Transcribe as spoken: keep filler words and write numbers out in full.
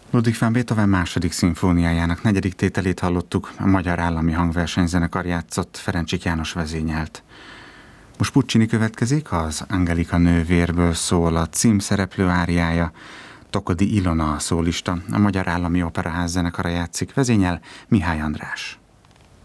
Ludwig van Beethoven második szimfóniájának negyedik tételét hallottuk, a Magyar Állami Hangversenyzenekar játszott, Ferencsik János vezényelt. Most Puccini következik, az Angelika nővérből szól a címszereplő áriája, Tokodi Ilona a szólista, a Magyar Állami Operaház zenekara játszik, vezényel Mihály András.